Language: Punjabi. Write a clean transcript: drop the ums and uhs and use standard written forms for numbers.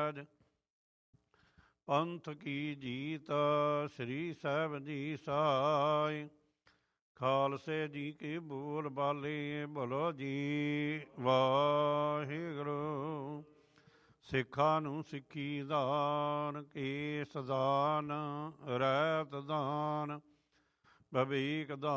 ਸਹਿਜ। ਪੰਥ ਕੀ ਜੀਤ ਸ੍ਰੀ ਸਾਹਿਬ ਜੀ ਸਾਈ। ਖਾਲਸੇ ਜੀ ਕੀ ਬੋਲ ਬਾਲੇ ਬੋਲੋ ਜੀ ਵਾਹਿਗੁਰੂ। ਸਿੱਖਾਂ ਨੂੰ ਸਿੱਖੀ ਦਾਨ, ਕੇਸ ਦਾਨ, ਰਹਿਤ ਦਾਨ, ਭਵੀਕ ਦਾਨ।